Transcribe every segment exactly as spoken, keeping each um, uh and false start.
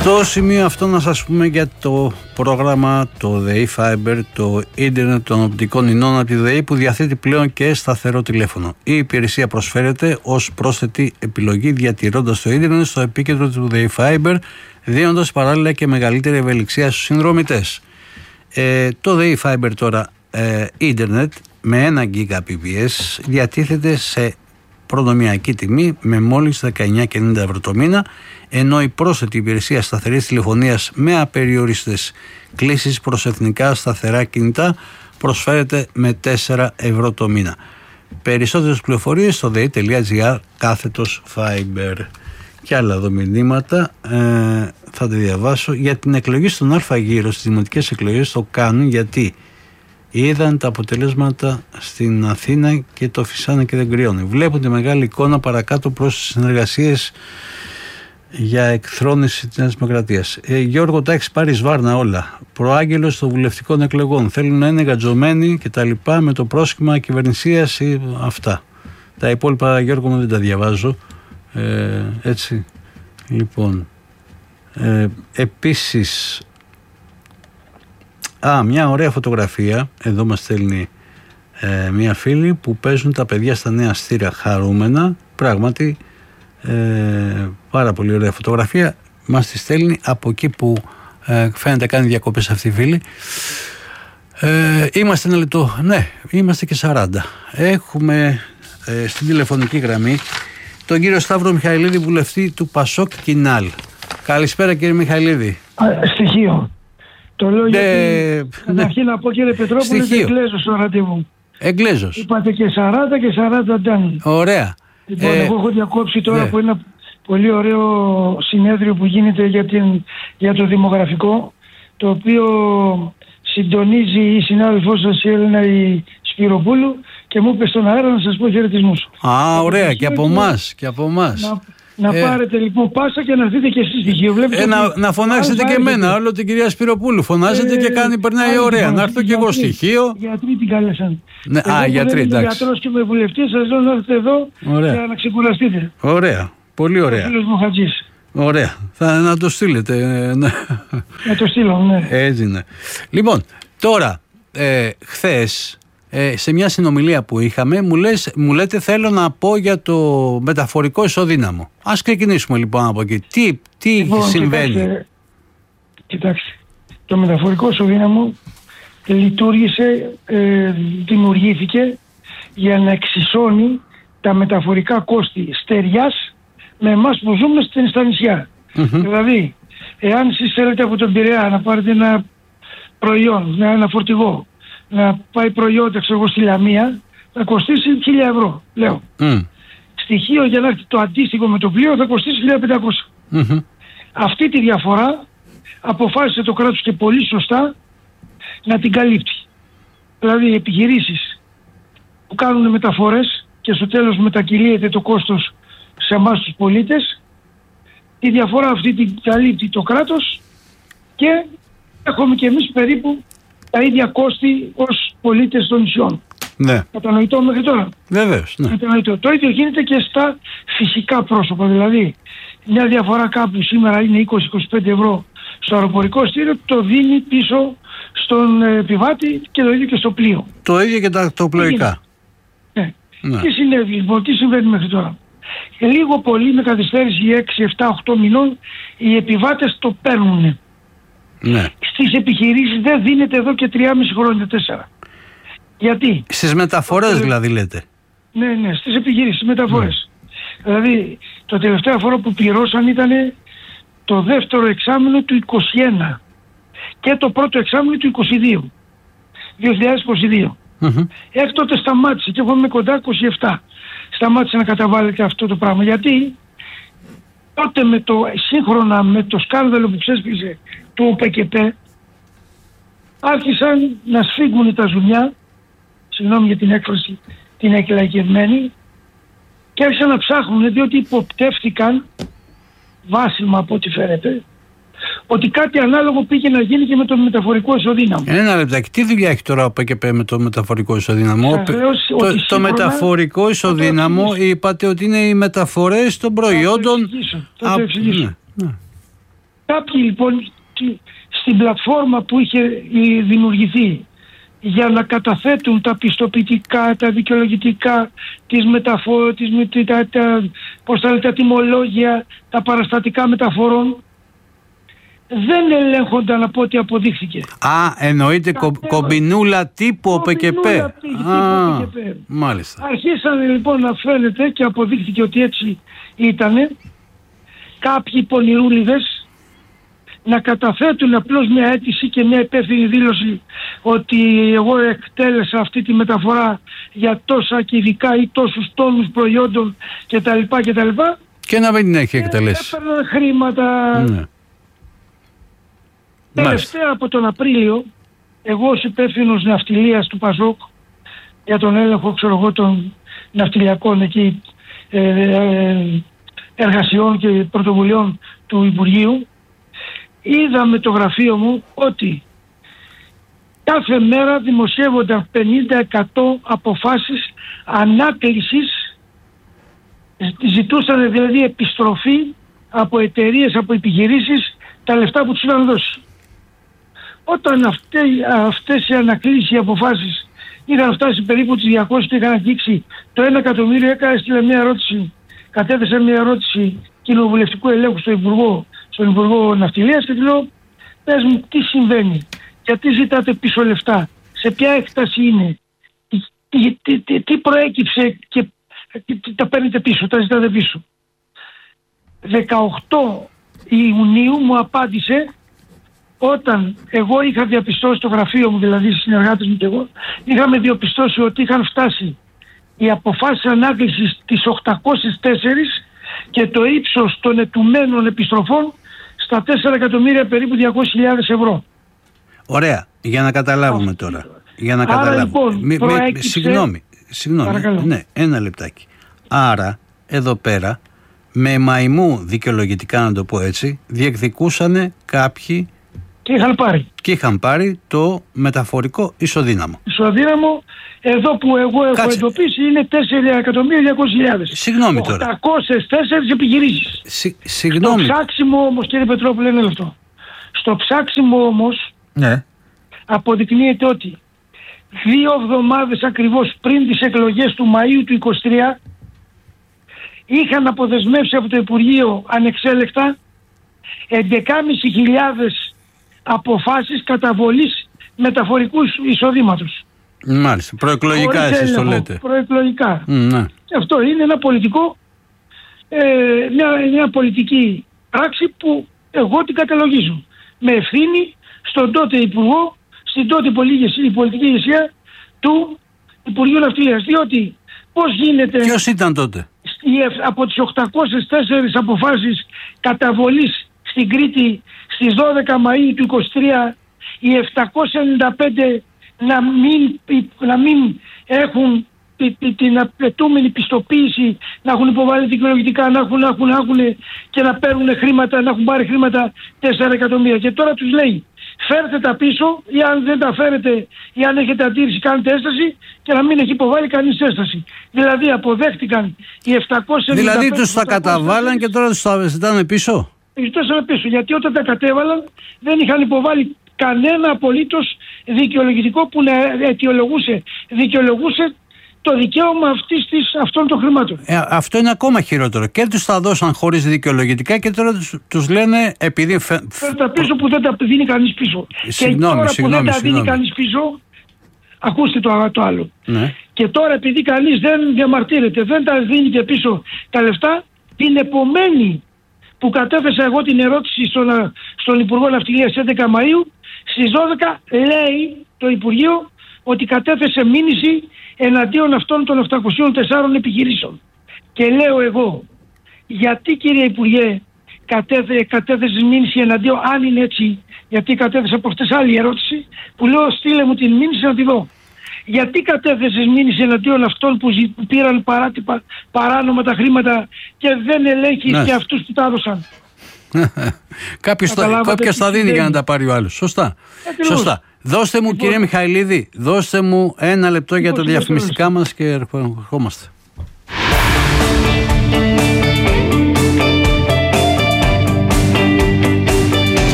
Στο σημείο αυτό να σας πούμε για το πρόγραμμα, το ΔΕΗ Fiber, το ίντερνετ των οπτικών ινών από τη ΔΕΗ που διαθέτει πλέον και σταθερό τηλέφωνο. Η υπηρεσία προσφέρεται ως πρόσθετη επιλογή διατηρώντας το ίντερνετ στο επίκεντρο του ΔΕΗ Fiber, δίνοντας παράλληλα και μεγαλύτερη ευελιξία στους συνδρομητές. Ε, το ΔΕΗ Fiber τώρα ε, ίντερνετ με ένα γίγα πι μπι ες διατίθεται σε προνομιακή τιμή με μόλις δεκαεννιά κόμμα ενενήντα ευρώ το μήνα, ενώ η πρόσθετη υπηρεσία σταθερής τηλεφωνίας με απεριόριστες κλήσεις προς εθνικά σταθερά κινητά προσφέρεται με τέσσερα ευρώ το μήνα. Περισσότερες πληροφορίες στο dei.gr κάθετος Fiber. Και άλλα εδώ μηνύματα ε, θα τα διαβάσω. Για την εκλογή στον Α γύρο στις δημοτικές εκλογές το κάνουν γιατί είδαν τα αποτελέσματα στην Αθήνα και το φυσάνε και δεν κρυώνει. Βλέπουν τη μεγάλη εικόνα παρακάτω προς τις συνεργασίες για εκθρόνηση της Νέας Δημοκρατίας. Ε, Γιώργο, τα έχεις πάρει σβάρνα όλα. Προάγγελος των βουλευτικών εκλογών. Θέλουν να είναι γατζωμένοι και τα λοιπά με το πρόσχημα κυβερνησίας ή αυτά. Τα υπόλοιπα, Γιώργο, μου δεν τα διαβάζω. Ε, έτσι. Λοιπόν. Ε, επίσης. Α, μια ωραία φωτογραφία. Εδώ μας στέλνει ε, μια φίλη που παίζουν τα παιδιά στα νέα στήρα χαρούμενα. Πράγματι. Ε, πάρα πολύ ωραία φωτογραφία. Μας τη στέλνει από εκεί που ε, φαίνεται κάνει διακοπές αυτή η φίλη. Ε, είμαστε ένα λεπτό. Ναι, είμαστε και σαράντα. Έχουμε ε, στην τηλεφωνική γραμμή τον κύριο Σταύρο Μιχαηλίδη, βουλευτή του Πασόκ Κινάλ. Καλησπέρα, κύριε Μιχαηλίδη. Α, στοιχείο. Το λέω γιατί ε, καταρχήν ναι. να πω, κύριε Πετρόπουλο, ότι Εγγλέζος στο ραντεβού. Εγγλέζος. Είπατε και σαράντα και σαράντα ήταν. Ωραία. Λοιπόν, ε, εγώ έχω διακόψει τώρα ναι. από ένα πολύ ωραίο συνέδριο που γίνεται για, την, για το δημογραφικό, το οποίο συντονίζει η συνάδελφός σας η Έλληνα η Σπυροπούλου και μου είπε στον αέρα να σας πω χαιρετισμούς. Α, ωραία, και από εμάς. Και από εμάς. Να, να ε, πάρετε λοιπόν πάσα και να δείτε και εσείς στοιχείο. Ε, να, να φωνάξετε και εμένα, όλο την κυρία Σπυροπούλου. Φωνάζετε ε, και κάνει, περνάει ωραία. Να έρθω και εγώ στοιχείο. Γιατροί την κάλεσαν. Ναι, α, γιατροί, εντάξει. Γιατρός και με βουλευτή, σας λέω να έρθετε εδώ ωραία. Για να ξεκουραστείτε. Ωραία, πολύ ωραία. Ο φίλος μου Χατζής. Ωραία, θα να το στείλετε. Ναι. Να το στείλω, ναι. Έτσι, ναι. Λοιπόν, τώρα, ε, χθες, ε, σε μια συνομιλία που είχαμε, μου, λες, μου λέτε θέλω να πω για το μεταφορικό ισοδύναμο. Ας ξεκινήσουμε λοιπόν από εκεί. Τι, τι λοιπόν, συμβαίνει. Κοιτάξτε, κοιτάξτε, το μεταφορικό ισοδύναμο λειτουργήσε, ε, δημιουργήθηκε για να εξισώνει τα μεταφορικά κόστη στεριάς με εμάς που ζούμε στην, στα νησιά. Mm-hmm. Δηλαδή, εάν εσείς θέλετε από τον Πειραιά να πάρετε ένα προϊόν, ένα φορτηγό, να πάει προϊόντα ξέρω εγώ στη Λαμία, θα κοστίσει χίλια ευρώ, λέω. Mm. Στοιχείο για να έρθει το αντίστοιχο με το πλοίο θα κοστίσει χίλια πεντακόσια. Mm-hmm. Αυτή τη διαφορά αποφάσισε το κράτος και πολύ σωστά να την καλύπτει. Δηλαδή οι επιχειρήσεις που κάνουν μεταφορές και στο τέλος μετακυλίεται το κόστος σε εμάς τους πολίτες, τη διαφορά αυτή την καλύπτει το κράτος και έχουμε και εμείς περίπου τα ίδια κόστη ως πολίτες των νησιών. Ναι. Κατανοητό μέχρι τώρα. Βεβαίως. Ναι. Κατανοητό. Το ίδιο γίνεται και στα φυσικά πρόσωπα. Δηλαδή μια διαφορά κάπου σήμερα είναι είκοσι με είκοσι πέντε ευρώ στο αεροπορικό εισιτήριο, το δίνει πίσω στον επιβάτη και το ίδιο και στο πλοίο. Το ίδιο και τα τοπλοϊκά. Ναι. Ναι. Τι συνέβη λοιπόν, τι συμβαίνει μέχρι τώρα. Λίγο πολύ με καθυστέρηση έξι, επτά, οκτώ μηνών οι επιβάτες το παίρνουν. Ναι. Στις επιχειρήσεις δεν δίνεται εδώ και τρία και μισό χρόνια, τέσσερα. Γιατί? Στις μεταφορές δηλαδή λέτε. Ναι, ναι, στις επιχειρήσεις, στις μεταφορές. Ναι. Δηλαδή το τελευταίο φορά που πληρώσαν ήταν το δεύτερο εξάμηνο του είκοσι ένα και το πρώτο εξάμηνο του είκοσι δύο. δύο χιλιάδες είκοσι δύο. Mm-hmm. Έκτοτε σταμάτησε και έχουμε κοντά είκοσι επτά. Σταμάτησε να καταβάλλεται αυτό το πράγμα. Γιατί τότε με το σύγχρονα με το σκάνδαλο που ξέσπισε του ΟΠΕΚΕΠ άρχισαν να σφίγγουν τα ζουμιά, συγγνώμη για την έκφραση, την εκλαϊκευμένη, και άρχισαν να ψάχνουν διότι υποπτεύτηκαν βάσιμα από ό,τι φαίνεται ότι κάτι ανάλογο πήγε να γίνει και με το μεταφορικό ισοδύναμο. Ένα λεπτάκι. Τι δουλειά έχει τώρα ο ΟΠΕΚΕΠ με το μεταφορικό ισοδύναμο? Το, το, το μεταφορικό ισοδύναμο το είπατε ότι είναι οι μεταφορές των προϊόντων. Θα το εξηγήσω. Θα το εξηγήσω. Ναι, ναι. Κάποιοι λοιπόν στην πλατφόρμα που είχε δημιουργηθεί για να καταθέτουν τα πιστοποιητικά, τα δικαιολογητικά, τις μεταφορές, τις, τα, τα, πώς θα λέτε, τα τιμολόγια, τα παραστατικά μεταφορών, δεν ελέγχονταν από ό,τι αποδείχθηκε. Α, εννοείται κο, κομπινούλα τύπου ΟΠΕΚΕΠΕ. Α, μάλιστα. Αρχίσανε λοιπόν να φαίνεται και αποδείχθηκε ότι έτσι ήτανε κάποιοι πονηρούλιδες να καταθέτουν απλώς μια αίτηση και μια υπεύθυνη δήλωση ότι εγώ εκτέλεσα αυτή τη μεταφορά για τόσα κυβικά ή τόσους τόνους προϊόντων κτλ. κτλ. Και να μην την έχει εκτελέσει. Έπαιρναν χρήματα. Ναι. Τελευταία από τον Απρίλιο, εγώ ως υπεύθυνος ναυτιλίας του ΠΑΖΟΚ για τον έλεγχο, ξέρω εγώ, των ναυτιλιακών εκεί ε, ε, εργασιών και πρωτοβουλειών του Υπουργείου, είδα με το γραφείο μου ότι κάθε μέρα δημοσιεύονταν πενήντα τοις εκατό αποφάσεις ανάκλησης, ζητούσαν δηλαδή επιστροφή από εταιρείες, από επιχειρήσεις, τα λεφτά που τους είχαν δώσει. Όταν αυτές, αυτές οι ανακλήσεις, οι αποφάσεις είχαν φτάσει περίπου τις διακόσιες και είχαν αγγίξει το ένα εκατομμύριο, έκανα έστειλε μια ερώτηση, κατέθεσε μια ερώτηση κοινοβουλευτικού ελέγχου στον Υπουργό, στον Υπουργό Ναυτιλίας και του λέω, πες μου τι συμβαίνει, γιατί ζητάτε πίσω λεφτά, σε ποια έκταση είναι, τι, τι, τι, τι προέκυψε και τι, τα παίρνετε πίσω, τα ζητάτε πίσω. δεκαοκτώ Ιουνίου μου απάντησε, όταν εγώ είχα διαπιστώσει το γραφείο μου, δηλαδή οι συνεργάτες μου και εγώ, είχαμε διαπιστώσει ότι είχαν φτάσει οι αποφάσεις ανάκλησης τις οκτακόσιες τέσσερα και το ύψος των ετουμένων επιστροφών στα τέσσερα εκατομμύρια περίπου διακόσιες χιλιάδες ευρώ. Ωραία, για να καταλάβουμε Αυτό. τώρα. Για να Άρα, καταλάβουμε. λοιπόν, μη, προέκυψε... Συγγνώμη, συγγνώμη. Ναι, ένα λεπτάκι. Άρα, εδώ πέρα, με μαϊμού δικαιολογητικά, να το πω έτσι, διεκδικούσανε κάποιοι και είχαν πάρει. Και είχαν πάρει το μεταφορικό ισοδύναμο. Ισοδύναμο, εδώ που εγώ έχω Κάτσε. εντοπίσει, είναι τέσσερα εκατομμύρια διακόσιες χιλιάδες. Συγγνώμη τώρα. οκτακόσιες τέσσερα επιχειρήσεις. Συ, συγγνώμη. Στο ψάξιμο όμως, κύριε Πετρόπουλε, είναι αυτό. Στο ψάξιμο όμως, ναι, αποδεικνύεται ότι δύο εβδομάδες ακριβώς πριν τις εκλογές του Μαΐου του είκοσι τρία είχαν αποδεσμεύσει από το Υπουργείο ανεξέλεκτα έντεκα χιλιάδες πεντακόσιες αποφάσεις καταβολής μεταφορικού εισοδήματος. Μάλιστα. Προεκλογικά Χωρίς εσείς το έλεγχο, λέτε. Προεκλογικά. Mm, ναι. Και αυτό είναι ένα πολιτικό, ε, μια, μια πολιτική πράξη που εγώ την καταλογίζω. Με ευθύνη στον τότε Υπουργό, στην τότε πολιτική ηγεσία του Υπουργείου Ναυτιλίας. Διότι πώς γίνεται... Ποιος ήταν τότε? Από τις οκτακόσιες τέσσερα αποφάσεις καταβολής στην Κρήτη στις δώδεκα Μαΐου του είκοσι τρία, οι επτακόσιες ενενήντα πέντε να μην, να μην έχουν την απαιτούμενη πιστοποίηση, να έχουν υποβάλει δικαιολογητικά, να έχουν, να έχουν, να έχουν και να παίρνουν χρήματα, να έχουν πάρει χρήματα τέσσερα εκατομμύρια. Και τώρα τους λέει, φέρτε τα πίσω, ή αν δεν τα φέρετε, ή αν έχετε αντίρρηση, κάνετε έσταση, και να μην έχει υποβάλει κανείς έσταση. Δηλαδή αποδέχτηκαν οι επτακόσιες ενενήντα πέντε. Δηλαδή τους τα καταβάλαν και τώρα τους τα ζητάνε πίσω. Ζητώσαμε πίσω, γιατί όταν τα κατέβαλαν δεν είχαν υποβάλει κανένα απολύτως δικαιολογητικό που να αιτιολογούσε, δικαιολογούσε το δικαίωμα αυτής της, αυτών των χρημάτων. Ε, αυτό είναι ακόμα χειρότερο. Και τους τα δώσαν χωρίς δικαιολογητικά και τώρα τους, τους λένε επειδή... Φε... Φέρτε τα πίσω που δεν τα δίνει κανείς πίσω. Συγγνώμη, και τώρα συγγνώμη, που δεν τα συγγνώμη. δίνει κανείς πίσω, ακούστε το, το άλλο. Ναι. Και τώρα επειδή κανείς δεν διαμαρτύρεται, δεν τα δίνει και πίσω τα λεφτά, την επομένη που κατέθεσα εγώ την ερώτηση στον, στον Υπουργό Ναυτιλίας έντεκα Μαΐου, στις δώδεκα λέει το Υπουργείο ότι κατέθεσε μήνυση εναντίον αυτών των επτακοσίων τεσσάρων επιχειρήσεων. Και λέω εγώ, γιατί κύριε Υπουργέ κατέθε, κατέθεσε μήνυση εναντίον, αν είναι έτσι, γιατί κατέθεσα από αυτές άλλη ερώτηση, που λέω στείλε μου την μήνυση να τη δω. Γιατί κατέθεσες μήνυση εναντίον αυτών που, ζη, που πήραν παράτυπα, παράνομα τα χρήματα και δεν ελέγχεις ναι. και αυτούς που τα έδωσαν. Κάποιος θα δίνει για να τα πάρει ο άλλος. Σωστά. Σωστά. Δώστε μου λοιπόν, κύριε Μιχαηλίδη, δώστε μου ένα λεπτό λοιπόν, για τα διαφημιστικά μας και ερχόμαστε.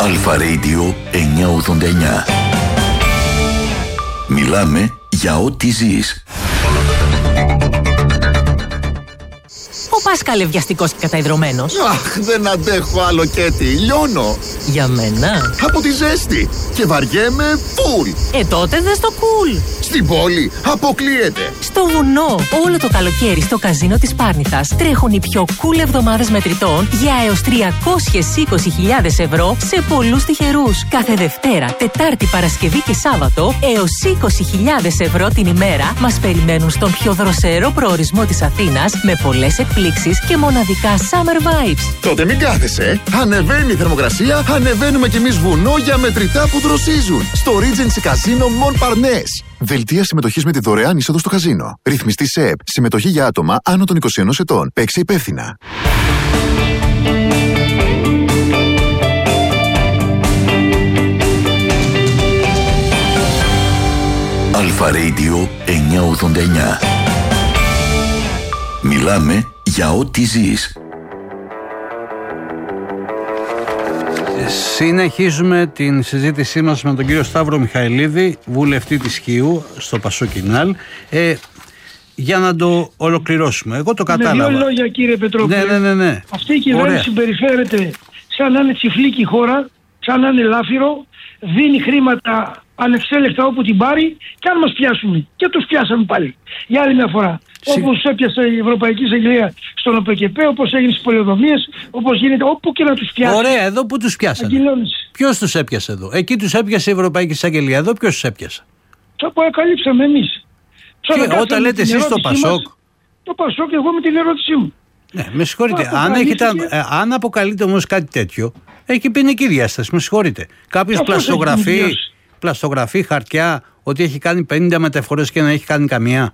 Αλφα Radio εννιακόσια ογδόντα εννιά. Μιλάμε για ό,τι ζεις. Ο Πάσκαλε βιαστικός και καταϊδρωμένος. Αχ, δεν αντέχω άλλο Κέτι, λιώνω. Για μένα. Από τη ζέστη και βαριέμαι φουλ. Ε, τότε δες το κουλ. Στην πόλη αποκλείεται. Στο βουνό, όλο το καλοκαίρι στο καζίνο της Πάρνηθας τρέχουν οι πιο cool εβδομάδες μετρητών για έως τριακόσιες είκοσι χιλιάδες ευρώ σε πολλούς τυχερούς. Κάθε Δευτέρα, Τετάρτη, Παρασκευή και Σάββατο έως είκοσι χιλιάδες ευρώ την ημέρα μας περιμένουν στον πιο δροσερό προορισμό της Αθήνας με πολλές εκπλήξεις και μοναδικά summer vibes. Τότε μην κάθεσαι. Ανεβαίνει η θερμοκρασία, ανεβαίνουμε κι εμείς βουνό για μετρητά που δροσίζουν. Στο Regency Casino Montparnasse. Δελτία συμμετοχής με τη δωρεάν είσοδο στο καζίνο. Ρυθμιστή ΣΕΠ. Συμμετοχή για άτομα άνω των είκοσι ενός ετών. Παίξε υπεύθυνα. Αλφα Radio εννιακόσια ογδόντα εννιά. Μιλάμε για ό,τι ζεις. Συνεχίζουμε την συζήτησή μας με τον κύριο Σταύρο Μιχαηλίδη, βουλευτή της Χίου στο Πασόκινάλ. Ε, για να το ολοκληρώσουμε. Εγώ το κατάλαβα. Με δύο λόγια, κύριε Πετρόπουλε. Ναι, ναι, ναι, ναι. Αυτή η κυβέρνηση συμπεριφέρεται σαν να είναι τσιφλίκη χώρα, σαν να είναι λάφυρο, δίνει χρήματα ανεξέλεκτα όπου την πάρει και αν μας πιάσουν. Και τους πιάσαμε πάλι. Για άλλη μια φορά. Συ... Όπως έπιασε η Ευρωπαϊκή Εισαγγελία στον ΟΠΕΚΕΠΕ, όπως έγινε στις πολεοδομίες, όπως γίνεται όπου και να τους πιάσει. Ωραία, εδώ που τους πιάσανε. Ποιος τους έπιασε εδώ? Εκεί τους έπιασε η Ευρωπαϊκή Εισαγγελία. Εδώ ποιος τους έπιασε? Το αποκαλύψαμε εμείς. Και όταν λέτε εσείς το Πασόκ. Μας, το Πασόκ, εγώ με την ερώτησή μου. Ναι, με συγχωρείτε. Αν, έχετε, ε, αν αποκαλείται όμως κάτι τέτοιο, έχει ποινική διάσταση. Με συγχωρείτε. Κάποιος πλαστογραφεί, πλαστογραφεί χαρτιά ότι έχει κάνει πενήντα μεταφορές και να έχει κάνει καμία.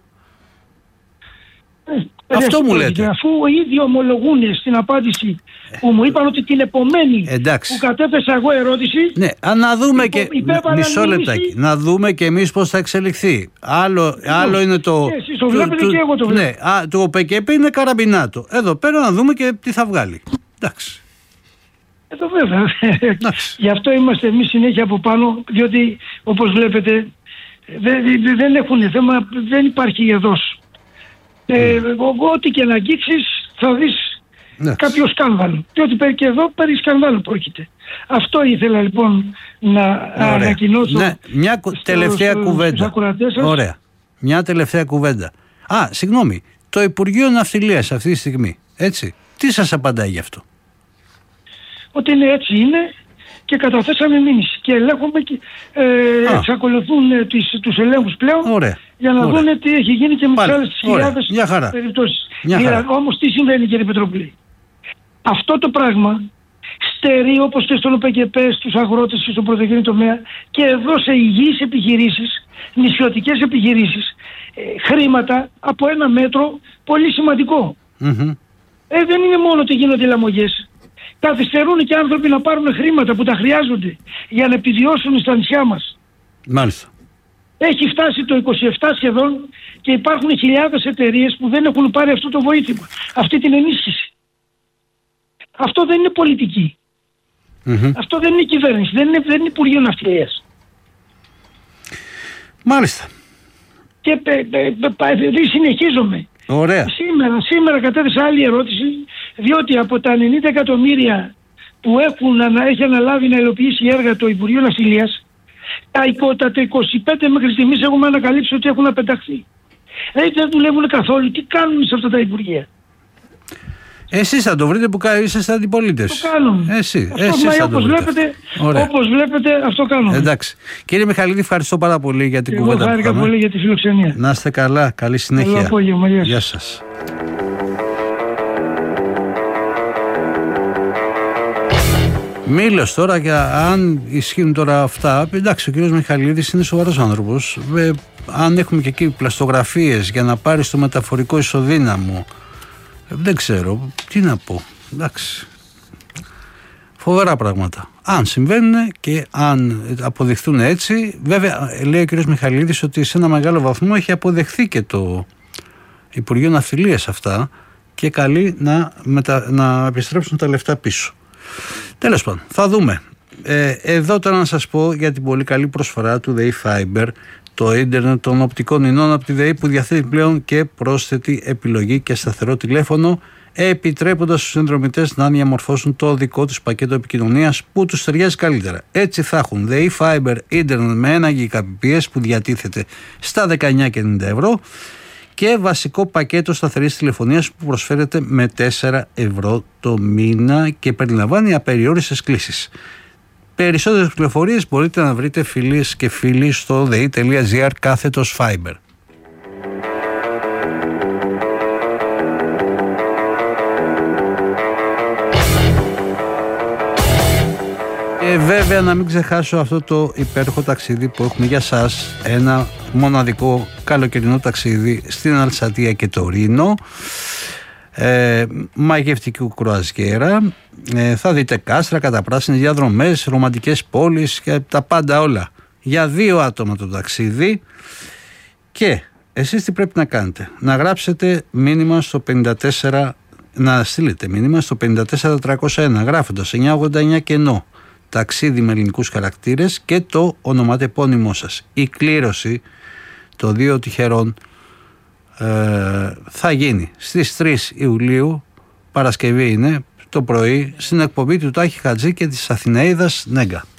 Ε, Αυτό μου λέτε. Αφού οι ίδιοι ομολογούν στην απάντηση που μου είπαν ότι την επομένη Εντάξει. που κατέθεσα εγώ ερώτηση. Ναι, να δούμε υπο, και. Μισό λεπτάκι. Να δούμε και εμείς πώς θα εξελιχθεί. Άλλο, λοιπόν, άλλο είναι το. Εσείς το βλέπετε του, και εγώ το βλέπω. Ναι, α, το ΟΠΕΚΕΠ είναι καραμπινάτο. Εδώ πέρα να δούμε και τι θα βγάλει. Εντάξει. Εδώ βέβαια. Γι' αυτό είμαστε εμείς συνέχεια από πάνω, διότι όπως βλέπετε δεν, δεν έχουν θέμα, δεν υπάρχει εδώς. Ε, ό,τι και να αγγίξεις θα δεις ναι. κάποιο σκάνδαλο. Διότι και εδώ περί σκανδάλου πρόκειται. Αυτό ήθελα λοιπόν να Ωραία. ανακοινώσω. Ναι. Μια στο, τελευταία στο, κουβέντα. Ωραία. Μια τελευταία κουβέντα. Α, συγγνώμη. Το Υπουργείο Ναυτιλίας αυτή τη στιγμή, έτσι, τι σας απαντάει γι' αυτό? Ότι είναι έτσι είναι και καταθέσαμε μήνυση και ελέγχουμε και ε, εξακολουθούν ε, τις, τους ελέγχους πλέον. Ωραία. Για να Ωραία. δουν τι έχει γίνει και με τις άλλες χιλιάδες περιπτώσεις. Δηλαδή, όμως τι συμβαίνει, κύριε Πετρόπουλη? Αυτό το πράγμα στερεί, όπως και στον ΟΠΕΚΕΠΕ, στους αγρότες και στον πρωτογενή τομέα και εδώ σε υγιείς επιχειρήσεις, νησιωτικές επιχειρήσεις, ε, χρήματα από ένα μέτρο πολύ σημαντικό. Mm-hmm. Ε, δεν είναι μόνο ότι γίνονται λαμογές. Καθυστερούν και άνθρωποι να πάρουν χρήματα που τα χρειάζονται για να επιβιώσουν στα νησιά μας. Μάλιστα. Έχει φτάσει το είκοσι επτά σχεδόν και υπάρχουν χιλιάδες εταιρείες που δεν έχουν πάρει αυτό το βοήθημα, αυτή την ενίσχυση. Αυτό δεν είναι πολιτική. Mm-hmm. Αυτό δεν είναι κυβέρνηση, δεν είναι, δεν είναι Υπουργείο Ναυτιλίας. Μάλιστα. Και πε, πε, πε, πε, συνεχίζομαι. Ωραία. Σήμερα, σήμερα κατέθεσα άλλη ερώτηση, διότι από τα ενενήντα εκατομμύρια που έχουν, έχει αναλάβει να υλοποιήσει έργα το Υπουργείο Ναυτιλίας, τα, τα είκοσι πέντε μέχρι στιγμής έχουμε ανακαλύψει ότι έχουν απενταχθεί. Δηλαδή δεν δουλεύουν καθόλου. Τι κάνουν σε αυτά τα Υπουργεία? Εσείς θα το βρείτε που είσαστε αντιπολίτες. Το κάνουν. Εσύ, αυτό, εσείς θα όπως, το βλέπετε, όπως βλέπετε αυτό κάνουν. Εντάξει. Κύριε Μιχαηλίδη, ευχαριστώ πάρα πολύ για την και κουβέντα που είχαμε. Ευχαριστώ πολύ για τη φιλοξενία. Να είστε καλά. Καλή συνέχεια. Καλό απόγευμα. Γεια σας. Μίλος τώρα για αν ισχύουν τώρα αυτά. Εντάξει, ο κύριος Μιχαηλίδης είναι σοβαρός άνθρωπος. Ε, αν έχουμε και εκεί πλαστογραφίες για να πάρει το μεταφορικό ισοδύναμο, ε, δεν ξέρω τι να πω. Εντάξει. Φοβερά πράγματα. Αν συμβαίνουν και αν αποδειχθούν έτσι, βέβαια λέει ο κύριος Μιχαηλίδης ότι σε ένα μεγάλο βαθμό έχει αποδεχθεί και το Υπουργείο Ναυτιλίας αυτά και καλεί να, μετα... να επιστρέψουν τα λεφτά πίσω. Τέλος πάντων, θα δούμε. Ε, εδώ τώρα να σας πω για την πολύ καλή προσφορά του ΔΕΗ Fiber, το ίντερνετ των οπτικών ινών από τη ΔΕΗ, που διαθέτει πλέον και πρόσθετη επιλογή και σταθερό τηλέφωνο, επιτρέποντας στους συνδρομητές να διαμορφώσουν το δικό τους πακέτο επικοινωνίας που τους ταιριάζει καλύτερα. Έτσι θα έχουν ΔΕΗ Fiber ίντερνετ με ένα γιγαμπιτ που διατίθεται στα δεκαεννιά και ενενήντα ευρώ και βασικό πακέτο σταθερής τηλεφωνίας που προσφέρεται με τέσσερα ευρώ το μήνα και περιλαμβάνει απεριόριστες κλήσεις. Περισσότερες πληροφορίες μπορείτε να βρείτε, φίλες και φίλοι, στο dei.gr κάθετος Fiber. Και βέβαια να μην ξεχάσω αυτό το υπέροχο ταξίδι που έχουμε για σας, ένα μοναδικό καλοκαιρινό ταξίδι στην Αλσατία και το Ρήνο, ε, μαγευτικού κρουαζιέρα. Ε, θα δείτε κάστρα, καταπράσινες διαδρομές, ρομαντικές πόλεις και τα πάντα όλα για δύο άτομα το ταξίδι. Και εσείς τι πρέπει να κάνετε? Να γράψετε μήνυμα στο πενήντα τέσσερα, να στείλετε μήνυμα στο πενήντα τέσσερα τριακόσια ένα γράφοντας εννιακόσια ογδόντα εννιά κενό ταξίδι με ελληνικούς χαρακτήρες και το ονοματεπώνυμό σας. Η κλήρωση των δύο τυχερών ε, θα γίνει στις τρεις Ιουλίου, Παρασκευή είναι, το πρωί, στην εκπομπή του Τάκη Χατζή και της Αθηναίδας Νέγκα.